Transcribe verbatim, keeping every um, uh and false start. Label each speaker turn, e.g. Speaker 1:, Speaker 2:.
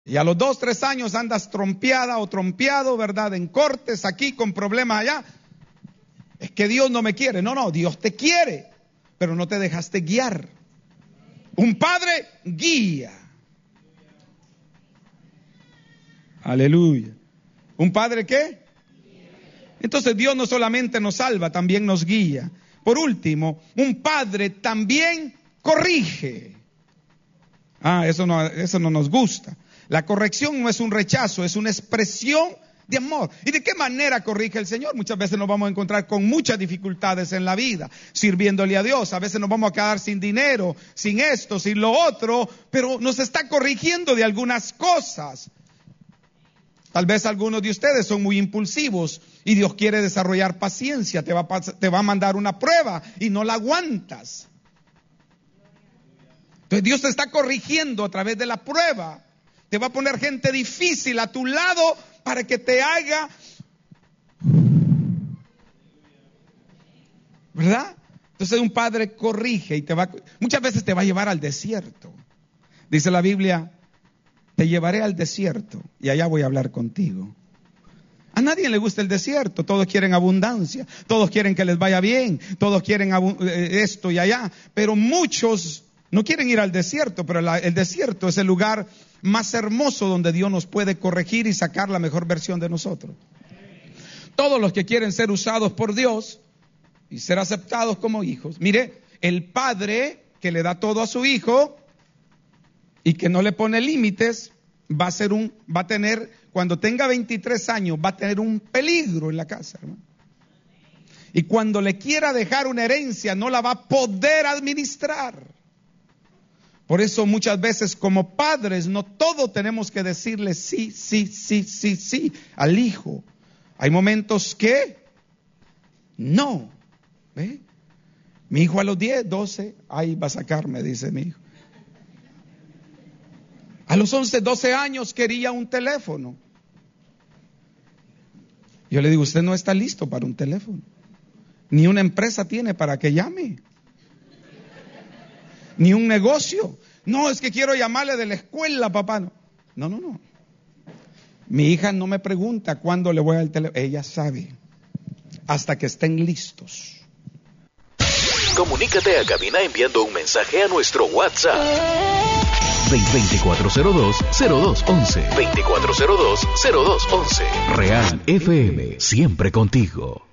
Speaker 1: Y a los dos, tres años andas trompeada o trompeado, ¿verdad? En cortes aquí, con problemas allá. Es que Dios no me quiere. No, no, Dios te quiere, pero no te dejaste guiar. Un padre guía. Aleluya. ¿Un padre qué? Entonces Dios no solamente nos salva, también nos guía. Por último, un padre también corrige. Ah, eso no, eso no nos gusta. La corrección no es un rechazo, es una expresión de amor. ¿Y de qué manera corrige el Señor? Muchas veces nos vamos a encontrar con muchas dificultades en la vida, sirviéndole a Dios. A veces nos vamos a quedar sin dinero, sin esto, sin lo otro, pero nos está corrigiendo de algunas cosas. Tal vez algunos de ustedes son muy impulsivos y Dios quiere desarrollar paciencia. Te va a, te va a mandar una prueba y no la aguantas. Entonces Dios te está corrigiendo a través de la prueba. Te va a poner gente difícil a tu lado para que te haga, ¿verdad? Entonces un padre corrige y te va, muchas veces te va a llevar al desierto. Dice la Biblia, te llevaré al desierto y allá voy a hablar contigo. A nadie le gusta el desierto, todos quieren abundancia, todos quieren que les vaya bien, todos quieren esto y allá, pero muchos no quieren ir al desierto, pero la, el desierto es el lugar más hermoso donde Dios nos puede corregir y sacar la mejor versión de nosotros. Todos los que quieren ser usados por Dios y ser aceptados como hijos. Mire, el padre que le da todo a su hijo y que no le pone límites, va a ser un, va a tener, cuando tenga veintitrés años, va a tener un peligro en la casa, hermano. Y cuando le quiera dejar una herencia, no la va a poder administrar. Por eso muchas veces como padres no todo tenemos que decirle sí, sí, sí, sí, sí al hijo. Hay momentos que no. ¿Ve? Mi hijo a los diez, doce, ahí va a sacarme, dice mi hijo. A los once, doce años quería un teléfono. Yo le digo, usted no está listo para un teléfono. Ni una empresa tiene para que llame. Ni un negocio. No, es que quiero llamarle de la escuela, papá. No, no, no. no. Mi hija no me pregunta cuándo le voy al teléfono. Ella sabe. Hasta que estén listos.
Speaker 2: Comunícate a cabina enviando un mensaje a nuestro WhatsApp. veinticuatro cero dos, cero dos once. veinticuatro cero dos, cero dos once. Real F M, siempre contigo.